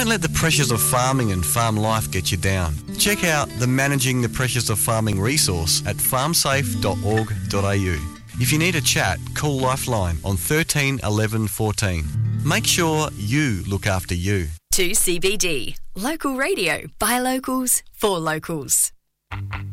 Don't let the pressures of farming and farm life get you down. Check out the Managing the Pressures of Farming resource at farmsafe.org.au. If you need a chat, call Lifeline on 13 11 14. Make sure you look after you. 2CBD, local radio by locals for locals.